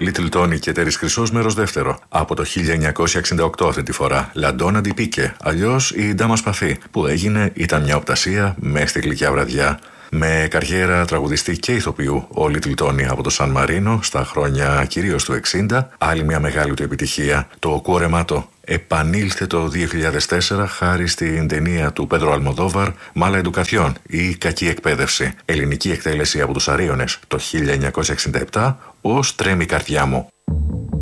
Little Tony και Τέρις Χρυσός, μέρος δεύτερο. Από το 1968 αυτή τη φορά. Λαντόνα Ντι Πίκε, αλλιώς η Ντάμα Σπαθή, που έγινε ήταν μια οπτασία μέσα στη γλυκιά βραδιά. Με καριέρα τραγουδιστή και ηθοποιού, ο Little Tony από το Σαν Μαρίνο στα χρόνια κυρίως του 60, άλλη μια μεγάλη του επιτυχία, το Cuore Matto, επανήλθε το 2004 χάρη στην ταινία του Πέντρο Αλμοδόβαρ Mala Educación ή Κακή Εκπαίδευση, ελληνική εκτέλεση από τους Αρίωνες το 1967 ως Τρέμει η καρδιά μου.